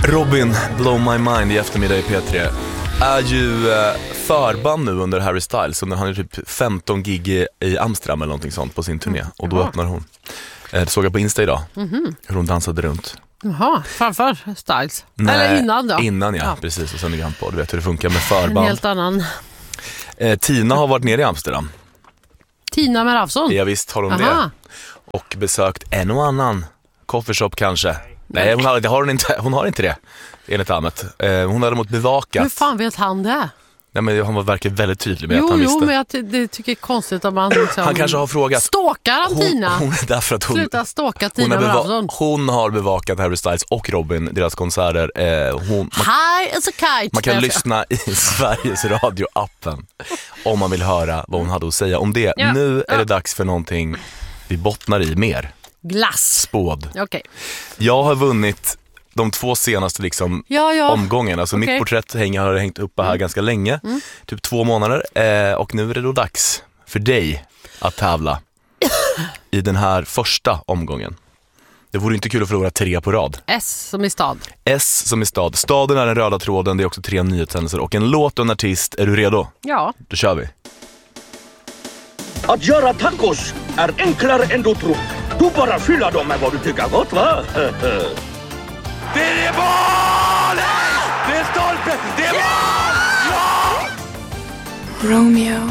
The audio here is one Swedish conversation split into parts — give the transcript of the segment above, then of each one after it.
Robin, Blow My Mind i eftermiddag i P3 är ju förband nu under Harry Styles. Så när han är typ 15 gig i Amsterdam eller någonting sånt på sin turné. Och då öppnar hon. Det såg jag på Insta idag. Hur hon dansade runt. Jaha, framför Styles. Nej, eller innan då? Innan ja, precis. Och sen är han på. Du vet hur det funkar med förband. En helt annan. Tina har varit nere i Amsterdam. Tina Meravsson? Ja visst har hon det. Och besökt en och annan coffeeshop kanske. Nej, hon har inte det. Enligt Ahmet. Hon hade däremot bevakat. Hur fan vet han det? Nej, men han verkar väldigt tydlig med att han visste. Jo, men jag tycker det är konstigt om man liksom... Han kanske har frågat. Stalkar han Tina? Därför att sluta stalka Tina Meravsson. Hon har bevakat Harry Styles och Robin, deras konserter. High as a kite. Man kan lyssna i Sveriges Radio-appen om man vill höra vad hon hade att säga om det. Ja, nu är det dags för någonting vi bottnar i mer. Glass. Spåd. Okay. Jag har vunnit de 2 senaste liksom omgången. Alltså mitt porträtt har hängt uppe här ganska länge. Typ 2 månader. Och nu är det då dags för dig att tävla i den här första omgången. Det vore inte kul att förlora 3 på rad. S som i stad. S som i stad. Staden är den röda tråden. Det är också 3 nyhetshändelser och en låt och en artist. Är du redo? Ja. Då kör vi. Att göra tacos är enklare än du tror. Du bara fyller dem med vad du tycker gott, va? Det är mål! Det är stolpe! Det är mål! Ja! Romeo.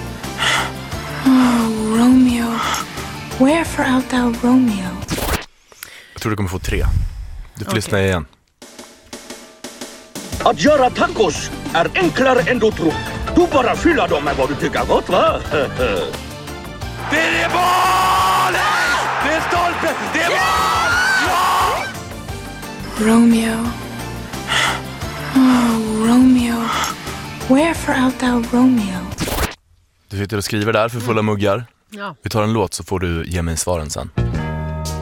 Oh, Romeo. Wherefore art thou, Romeo? Jag tror du kommer få 3. Du får lyssna igen. Att göra tacos är enklare än du tror. Du bara fyller dem med vad du tycker gott, va? Det är mål! Det är stolpe! Det är mål! Ja! Romeo. Oh, Romeo. Wherefore art thou, Romeo? Du sitter och skriver där för fulla muggar. Ja. Vi tar en låt så får du ge mig svaren sen.